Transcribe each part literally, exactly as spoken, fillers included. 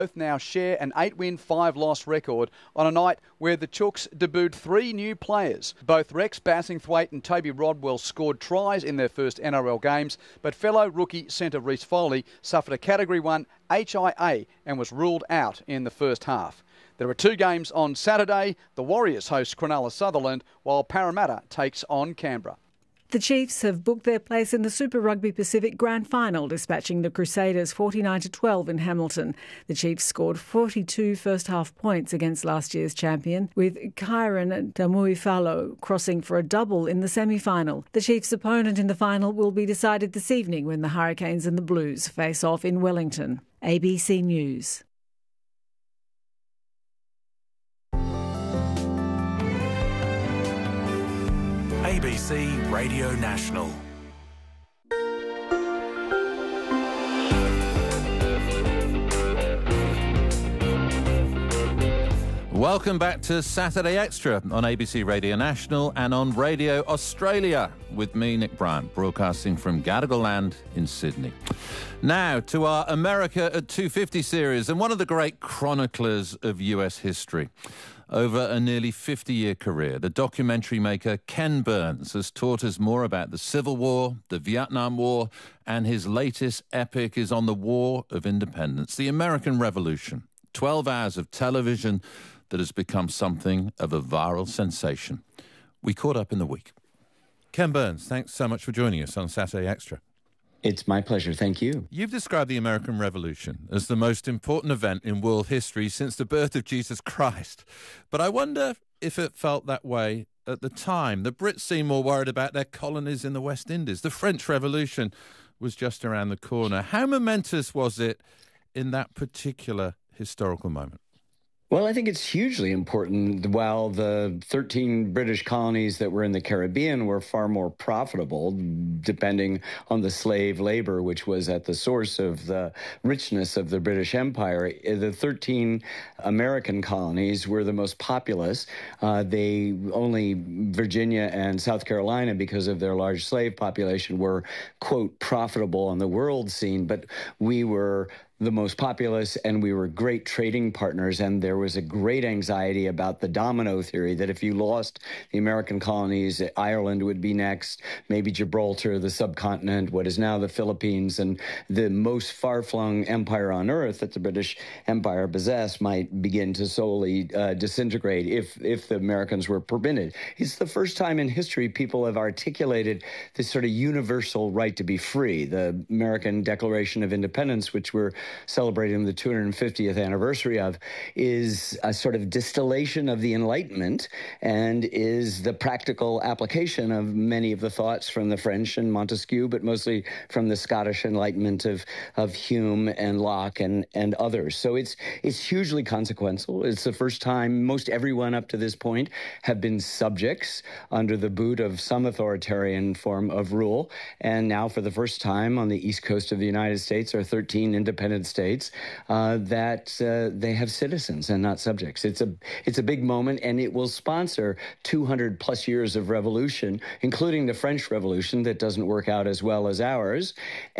Both now share an eight-win, five-loss record on a night where the Chooks debuted three new players. Both Rex Bassingthwaite and Toby Rodwell scored tries in their first N R L games, but fellow rookie centre Reece Foley suffered a Category one H I A and was ruled out in the first half. There are two games on Saturday. The Warriors host Cronulla Sutherland, while Parramatta takes on Canberra. The Chiefs have booked their place in the Super Rugby Pacific Grand Final, dispatching the Crusaders forty-nine to twelve in Hamilton. The Chiefs scored forty-two first-half points against last year's champion, with Kyron Damuifalo crossing for a double in the semi-final. The Chiefs' opponent in the final will be decided this evening when the Hurricanes and the Blues face off in Wellington. A B C News. A B C Radio National. Welcome back to Saturday Extra on A B C Radio National and on Radio Australia with me, Nick Bryant, broadcasting from Gadigal Land in Sydney. Now to our America at two fifty series and one of the great chroniclers of U S history. Over a nearly fifty-year career, the documentary maker Ken Burns has taught us more about the Civil War, the Vietnam War, and his latest epic is on the War of Independence, the American Revolution. Twelve hours of television that has become something of a viral sensation. We caught up in the week. Ken Burns, thanks so much for joining us on Saturday Extra. It's my pleasure. Thank you. You've described the American Revolution as the most important event in world history since the birth of Jesus Christ. But I wonder if it felt that way at the time. The Brits seemed more worried about their colonies in the West Indies. The French Revolution was just around the corner. How momentous was it in that particular historical moment? Well, I think it's hugely important. While the thirteen British colonies that were in the Caribbean were far more profitable, depending on the slave labor, which was at the source of the richness of the British Empire, the thirteen American colonies were the most populous. Uh, they only Virginia and South Carolina, because of their large slave population, were, quote, profitable on the world scene. But we were the most populous, and we were great trading partners, and there was a great anxiety about the domino theory that if you lost the American colonies, Ireland would be next, maybe Gibraltar, the subcontinent, what is now the Philippines, and the most far-flung empire on earth that the British Empire possessed might begin to slowly uh, disintegrate if, if the Americans were permitted. It's the first time in history people have articulated this sort of universal right to be free. The American Declaration of Independence, which we're celebrating the two hundred fiftieth anniversary of, is a sort of distillation of the Enlightenment and is the practical application of many of the thoughts from the French and Montesquieu, but mostly from the Scottish Enlightenment of, of Hume and Locke and, and others. So it's, it's hugely consequential. It's the first time most everyone up to this point have been subjects under the boot of some authoritarian form of rule. And now for the first time on the east coast of the United States are thirteen independent states uh, that uh, they have citizens and not subjects. It's a it's a big moment, and it will sponsor two hundred plus years of revolution, including the French Revolution that doesn't work out as well as ours,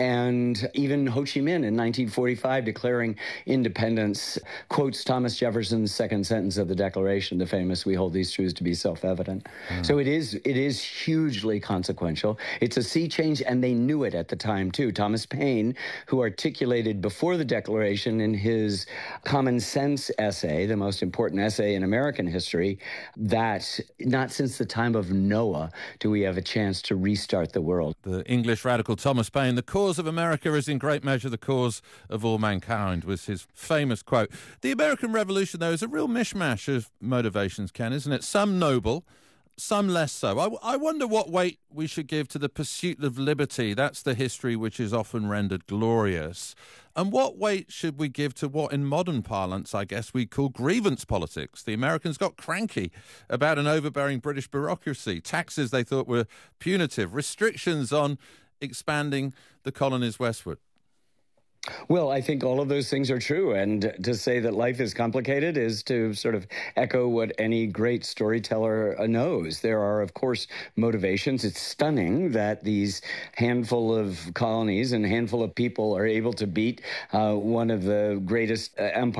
and even Ho Chi Minh in nineteen forty-five declaring independence quotes Thomas Jefferson's second sentence of the Declaration, the famous "We hold these truths to be self-evident." Mm. So it is it is hugely consequential. It's a sea change, and they knew it at the time too. Thomas Paine, who articulated before the Declaration in his Common Sense essay, the most important essay in American history, that not since the time of Noah do we have a chance to restart the world. The English radical Thomas Paine, "The cause of America is in great measure the cause of all mankind," was his famous quote. The American Revolution, though, is a real mishmash of motivations, Ken, isn't it? Some noble, some less so. I, I wonder what weight we should give to the pursuit of liberty. That's the history which is often rendered glorious. And what weight should we give to what in modern parlance, I guess, we call grievance politics? The Americans got cranky about an overbearing British bureaucracy, taxes they thought were punitive, restrictions on expanding the colonies westward. Well, I think all of those things are true. And to say that life is complicated is to sort of echo what any great storyteller knows. There are, of course, motivations. It's stunning that these handful of colonies and handful of people are able to beat uh, one of the greatest uh, empires